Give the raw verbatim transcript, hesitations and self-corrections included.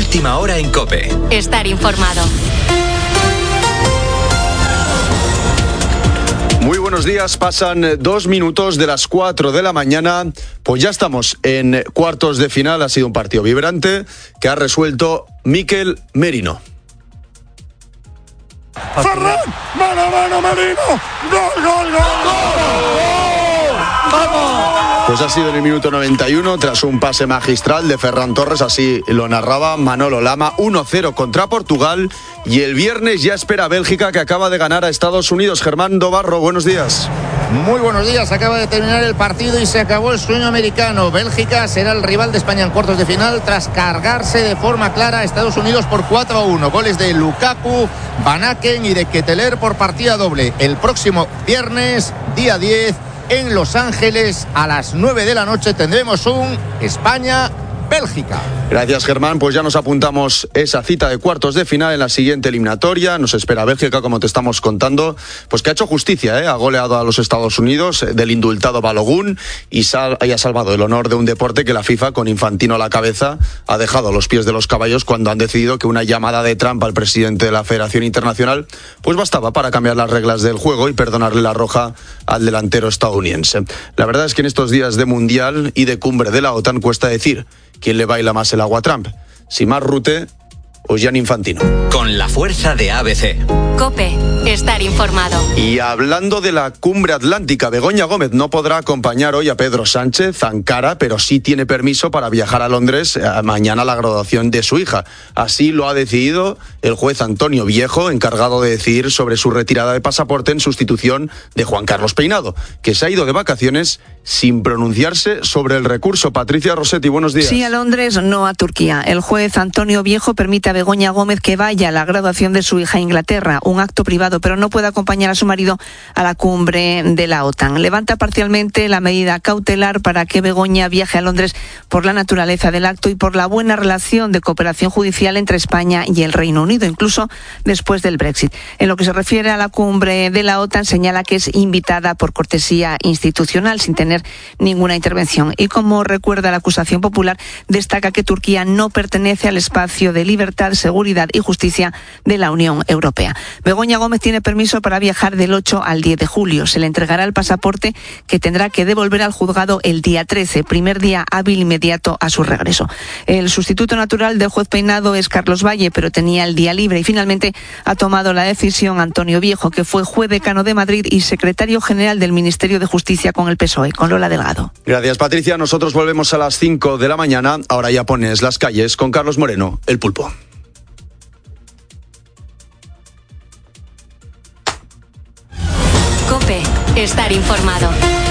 Última hora en COPE. Estar informado. Muy buenos días, pasan dos minutos de las cuatro de la mañana, pues ya estamos en cuartos de final. Ha sido un partido vibrante que ha resuelto Mikel Merino. Ferran, mano, mano, Merino, gol, gol, gol, gol, vamos. Pues ha sido en el minuto noventa y uno, tras un pase magistral de Ferran Torres, así lo narraba Manolo Lama, uno cero contra Portugal, y el viernes ya espera Bélgica, que acaba de ganar a Estados Unidos. Germán Dobarro, buenos días. Muy buenos días, acaba de terminar el partido y se acabó el sueño americano. Bélgica será el rival de España en cuartos de final tras cargarse de forma clara a Estados Unidos por cuatro a uno. Goles de Lukaku, Van Aken y de Ketelaere por partida doble. El próximo viernes, día diez, en Los Ángeles, a las nueve de la noche, tendremos un España-Bélgica. Gracias, Germán. Pues ya nos apuntamos esa cita de cuartos de final en la siguiente eliminatoria. Nos espera Bélgica, como te estamos contando, pues que ha hecho justicia, ¿eh? Ha goleado a los Estados Unidos eh, del indultado Balogun y, sal- y ha salvado el honor de un deporte que la FIFA, con Infantino a la cabeza, ha dejado a los pies de los caballos cuando han decidido que una llamada de trampa al presidente de la Federación Internacional pues bastaba para cambiar las reglas del juego y perdonarle la roja al delantero estadounidense. La verdad es que en estos días de Mundial y de cumbre de la OTAN cuesta decir quién le baila más el agua a Trump, si Mark Rutte o Gianni Infantino. Con la fuerza de A B C. COPE, estar informado. Y hablando de la cumbre atlántica, Begoña Gómez no podrá acompañar hoy a Pedro Sánchez Ankara, pero sí tiene permiso para viajar a Londres eh, mañana a la graduación de su hija. Así lo ha decidido el juez Antonio Viejo, encargado de decidir sobre su retirada de pasaporte en sustitución de Juan Carlos Peinado, que se ha ido de vacaciones sin pronunciarse sobre el recurso. Patricia Rossetti, buenos días. Sí a Londres, no a Turquía. El juez Antonio Viejo permite a Begoña Gómez que vaya a la graduación de su hija a Inglaterra, un acto privado, pero no puede acompañar a su marido a la cumbre de la OTAN. Levanta parcialmente la medida cautelar para que Begoña viaje a Londres por la naturaleza del acto y por la buena relación de cooperación judicial entre España y el Reino Unido, incluso después del Brexit. En lo que se refiere a la cumbre de la OTAN, señala que es invitada por cortesía institucional, sin tener ninguna intervención. Y como recuerda la acusación popular, destaca que Turquía no pertenece al espacio de libertad, seguridad y justicia de la Unión Europea. Begoña Gómez tiene permiso para viajar del ocho al diez de julio. Se le entregará el pasaporte, que tendrá que devolver al juzgado el día trece, primer día hábil inmediato a su regreso. El sustituto natural del juez Peinado es Carlos Valle, pero tenía el día libre y finalmente ha tomado la decisión Antonio Viejo, que fue juez decano de Madrid y secretario general del Ministerio de Justicia con el P S O E, con Lola Delgado. Gracias, Patricia. Nosotros volvemos a las cinco de la mañana. Ahora ya pones las calles con Carlos Moreno, el Pulpo. COPE, estar informado.